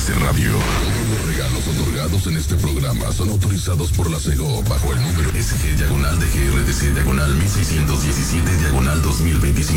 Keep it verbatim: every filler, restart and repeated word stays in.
D Radio. Todos los regalos otorgados en este programa son autorizados por la SEGO bajo el número S G diagonal de G R D C diagonal mil seiscientos diecisiete diagonal dos mil veinticinco.